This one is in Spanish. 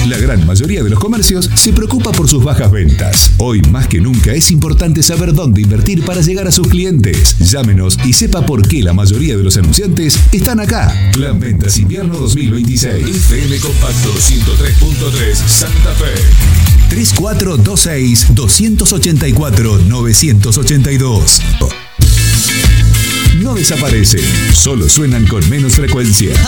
La gran mayoría de los comercios se preocupa por sus bajas ventas. Hoy más que nunca es importante saber dónde invertir para llegar a sus clientes. Llámenos y sepa por qué la mayoría de los anunciantes están acá. Plan Ventas Invierno 2026. FM Compacto 103.3 Santa Fe. 3426-284-982. No desaparecen, solo suenan con menos frecuencia.